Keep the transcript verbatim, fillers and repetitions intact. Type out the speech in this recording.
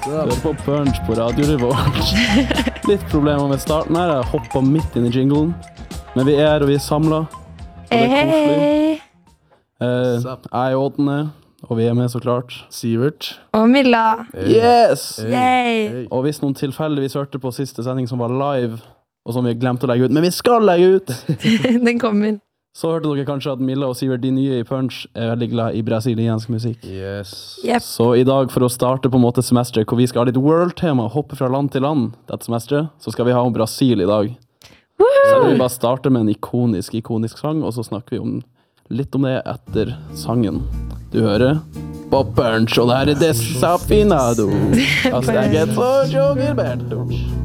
Hør på Punch på Radio Revolt. Litt problemer med starten her. Jeg hoppet midt inn i jinglen. Men vi er og vi er samlet. Og det er koselig. Eh, jeg er Ådne, og vi er med så klart. Sivert. Og Milla. Yes! Yay! Og hvis noen tilfeldigvis hørte på siste sending som var live, og som vi glemte å legge ut, men vi skal legge ut! Den kommer. Så hørte dere kanskje at Milla og Sivert, de nye i Punch, er veldig glad i brasiliansk musikk. Yes. Yep. Så i dag, for å starte på en måte semesteret, hvor vi skal ha litt world-tema, hoppe fra land til land dette semesteret, så skal vi ha om Brasil i dag. Woohoo! Så jeg vil bare starte med en ikonisk, ikonisk sang, og så snakker vi om litt om det etter sangen. Du hører på Punch, og det her er Desafinado. Hasta que soy yo Gilberto.